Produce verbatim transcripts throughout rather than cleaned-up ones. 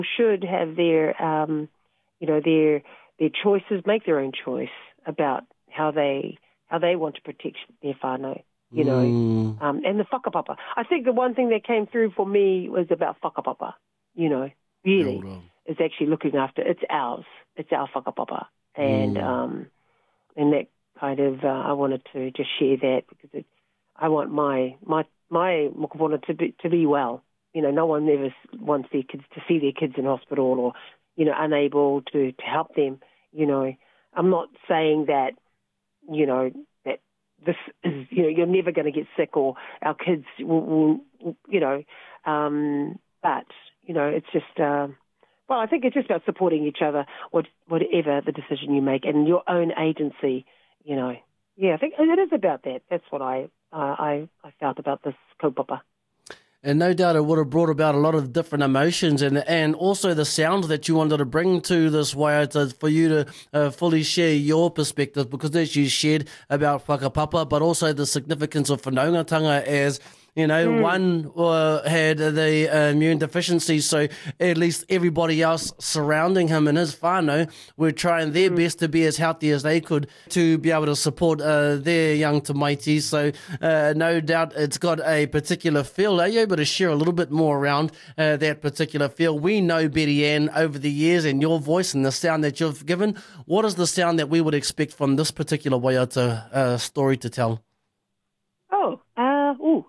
should have their, um, you know, their their choices, make their own choice about how they how they want to protect their whānau, you know, mm. um, and the whakapapa. I think the one thing that came through for me was about whakapapa, you know, really, is actually looking after, it's ours, it's our whakapapa, and mm. um, and that kind of, uh, I wanted to just share that because it, I want my my my mokopuna to be to be well. You know, no one ever wants their kids to see their kids in hospital or, you know, unable to, to help them. You know, I'm not saying that, you know, that this is, you know, you're never going to get sick or our kids will, will you know, um, but, you know, it's just, uh, well, I think it's just about supporting each other, what, whatever the decision you make and your own agency, you know. Yeah, I think it is about that. That's what I, uh, I, I felt about this kaupapa. And no doubt it would have brought about a lot of different emotions and and also the sound that you wanted to bring to this waiata for you to uh, fully share your perspective, because as you shared about whakapapa, but also the significance of whanaungatanga as, you know, mm. one uh, had the uh, immune deficiency, so at least everybody else surrounding him and his whānau were trying their mm. best to be as healthy as they could to be able to support uh, their young tamaiti. So uh, no doubt it's got a particular feel. Are you able to share a little bit more around uh, that particular feel? We know Betty Ann over the years and your voice and the sound that you've given. What is the sound that we would expect from this particular waiata uh, story to tell? Oh, uh, ooh.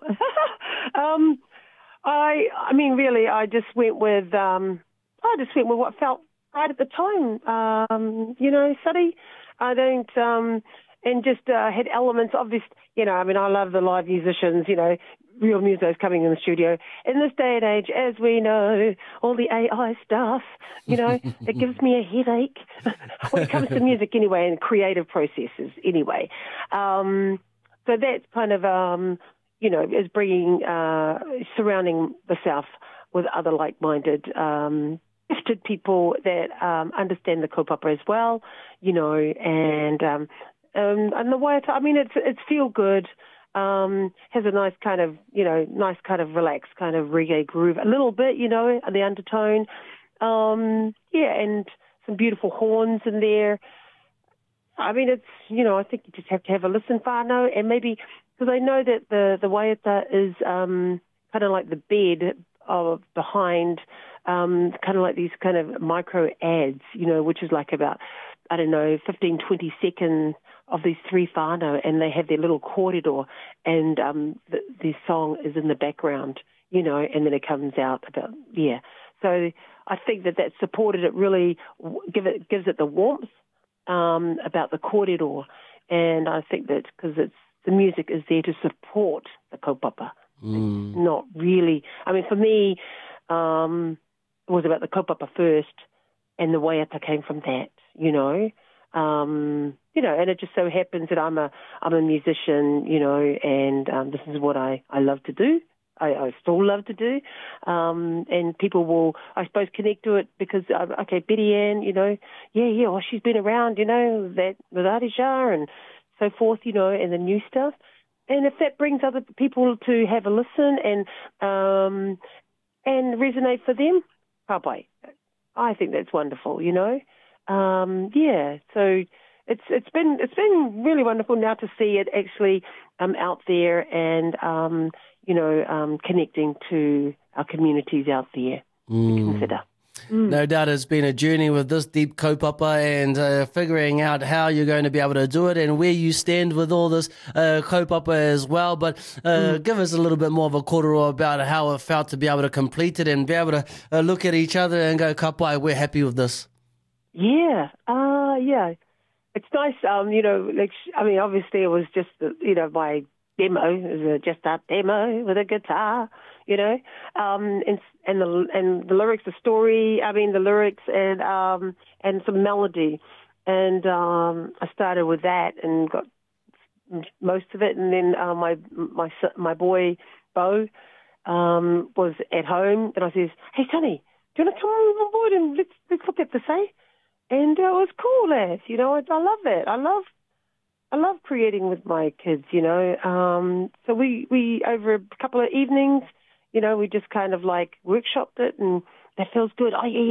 um, I, I mean, really, I just went with, um, I just went with what felt right at the time. Um, you know, Sari, I don't, um, and just uh, had elements of this. You know, I mean, I love the live musicians. You know, real musos coming in the studio. In this day and age, as we know, all the A I stuff. You know, it gives me a headache when it comes to music, anyway, and creative processes, anyway. Um, So that's kind of, um, you know, is bringing, uh, surrounding the South with other like-minded, um, gifted people that um, understand the kaupapa as well, you know, and um, um, and the waiata. I mean, it's it's feel good, um, has a nice kind of, you know, nice kind of relaxed kind of reggae groove, a little bit, you know, the undertone, um, yeah, and some beautiful horns in there. I mean, it's, you know, I think you just have to have a listen, whānau, and maybe, because I know that the, the waiata is um, kind of like the bed of behind, um, kind of like these kind of micro ads, you know, which is like about, I don't know, fifteen, twenty seconds of these three whānau, and they have their little corridor, and um, the, the song is in the background, you know, and then it comes out about, yeah. So I think that that supported it really, give it gives it the warmth. Um, about the corridor, and I think that because it's the music is there to support the kaupapa, mm. not really. I mean, for me, um, it was about the kaupapa first, and the waiata came from that. You know, um, you know, and it just so happens that I'm a I'm a musician, you know, and um, this is what I, I love to do. I, I still love to do, um, and people will, I suppose, connect to it because, uh, okay, Betty Ann, you know, yeah, yeah, well, she's been around, you know, that with Arisha and so forth, you know, and the new stuff. And if that brings other people to have a listen and um, and resonate for them, papai, I think that's wonderful, you know. Um, yeah, so it's it's been it's been really wonderful now to see it actually um, out there and. Um, you know, um, connecting to our communities out there mm. to consider. Mm. No doubt it's been a journey with this deep kaupapa and uh, figuring out how you're going to be able to do it and where you stand with all this uh, kaupapa as well. But uh, mm. give us a little bit more of a kororo about how it felt to be able to complete it and be able to uh, look at each other and go, kapai, we're happy with this. Yeah, uh, yeah. It's nice, um, you know, like, I mean, obviously it was just, you know, my demo, it was just a demo with a guitar, you know, um, and and the and the lyrics, the story. I mean, the lyrics and um, and some melody, and um, I started with that and got most of it, and then uh, my my my boy Bo um, was at home, and I says, "Hey, Sonny, do you want to come on board and let's let's look at this, eh?" And uh, it was cool, lads. You know, I, I love it. I love. I love creating with my kids, you know. Um, so we, we, over a couple of evenings, you know, we just kind of like workshopped it and that feels good. Oh, yeah,